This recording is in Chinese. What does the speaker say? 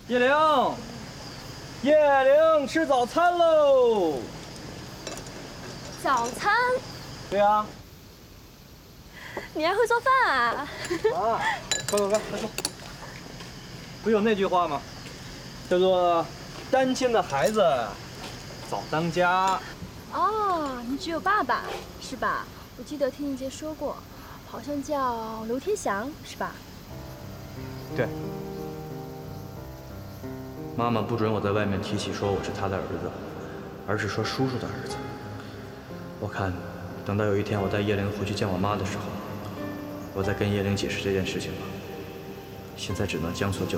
叶玲，叶玲，吃早餐喽！ 早餐？ 对呀。 你还会做饭啊？ 啊，快，快说！不有那句话吗？叫做“单亲的孩子早当家”。 哦，你只有爸爸是吧？我记得听你姐说过，好像叫刘天祥是吧？ 对。妈妈不准我在外面提起说我是她的儿子，而是说叔叔的儿子。我看，等到有一天我带叶玲回去见我妈的时候，我再跟叶玲解释这件事情吧。现在只能将错就